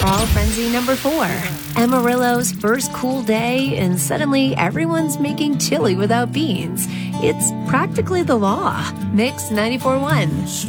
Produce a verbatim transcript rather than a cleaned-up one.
Fall Frenzy number four. Amarillo's first cool day, and suddenly everyone's making chili without beans. It's practically the law. Mix ninety-four point one.